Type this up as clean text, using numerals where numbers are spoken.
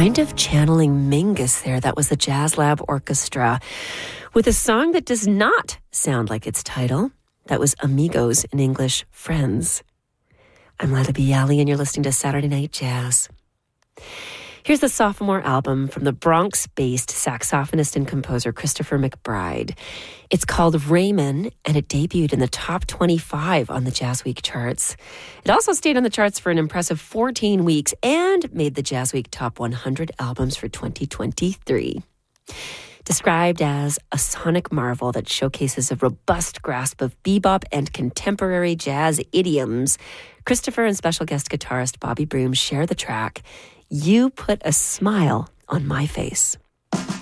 kind of channeling Mingus there. That was the Jazz Lab Orchestra with a song that does not sound like its title. That was Amigos, in English, Friends. I'm Lila Bialy, and you're listening to Saturday Night Jazz. Here's the sophomore album from the Bronx-based saxophonist and composer Christopher McBride. It's called Raymond, and it debuted in the top 25 on the Jazzweek charts. It also stayed on the charts for an impressive 14 weeks and made the Jazzweek Top 100 albums for 2023. Described as a sonic marvel that showcases a robust grasp of bebop and contemporary jazz idioms, Christopher and special guest guitarist Bobby Broom share the track, You Put a Smile on My Face.